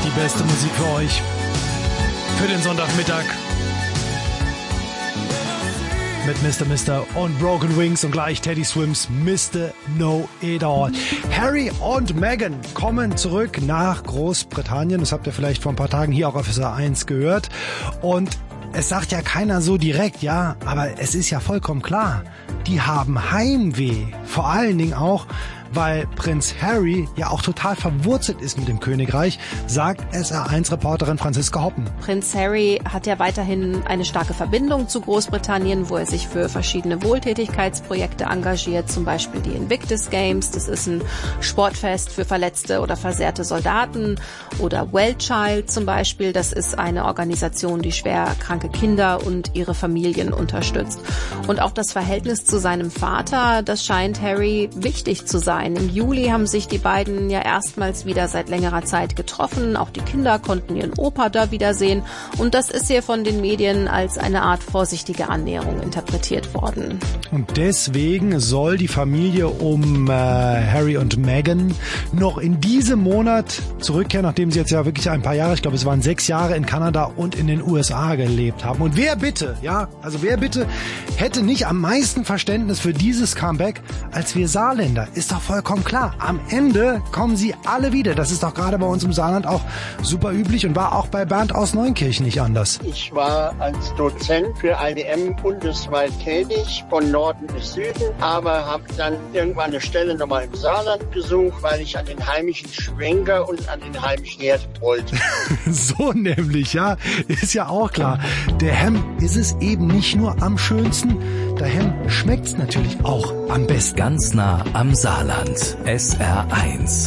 Die beste Musik für euch. Für den Sonntagmittag. Mit Mr. Mister und Broken Wings und gleich Teddy Swims Mr. Know It All. Harry und Meghan kommen zurück nach Großbritannien. Das habt ihr vielleicht vor ein paar Tagen hier auch auf SA1 gehört. Und es sagt ja keiner so direkt, ja, aber es ist ja vollkommen klar. Die haben Heimweh. Vor allen Dingen auch, weil Prinz Harry ja auch total verwurzelt ist mit dem Königreich, sagt SR1-Reporterin Franziska Hoppen. Prinz Harry hat ja weiterhin eine starke Verbindung zu Großbritannien, wo er sich für verschiedene Wohltätigkeitsprojekte engagiert, zum Beispiel die Invictus Games, das ist ein Sportfest für verletzte oder versehrte Soldaten, oder Wellchild zum Beispiel, das ist eine Organisation, die schwer kranke Kinder und ihre Familien unterstützt. Und auch das Verhältnis zu seinem Vater, das scheint Harry wichtig zu sein. Im Juli haben sich die beiden ja erstmals wieder seit längerer Zeit getroffen. Auch die Kinder konnten ihren Opa da wiedersehen. Und das ist hier von den Medien als eine Art vorsichtige Annäherung interpretiert worden. Und deswegen soll die Familie um Harry und Meghan noch in diesem Monat zurückkehren, nachdem sie jetzt ja wirklich ein paar Jahre, ich glaube es waren 6 Jahre in Kanada und in den USA gelebt haben. Und wer bitte hätte nicht am meisten Verständnis für dieses Comeback als wir Saarländer? Ist doch vollkommen klar. Am Ende kommen sie alle wieder. Das ist doch gerade bei uns im Saarland auch super üblich und war auch bei Bernd aus Neunkirchen nicht anders. Ich war als Dozent für IDM bundesweit tätig, von Norden bis Süden, aber habe dann irgendwann eine Stelle nochmal im Saarland gesucht, weil ich an den heimischen Schwenker und an den heimischen Herd wollte. So nämlich, ja. Ist ja auch klar. Der Hemm ist es eben nicht nur am schönsten, der Hemm schmeckt's natürlich auch am besten. Ganz nah am Saarland. SR1.